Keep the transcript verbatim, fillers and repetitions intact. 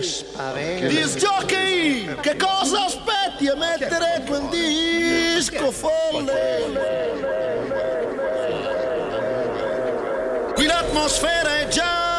spavento. Disc jockey, che cosa aspetti a mettere quel disco folle? Qui l'atmosfera è già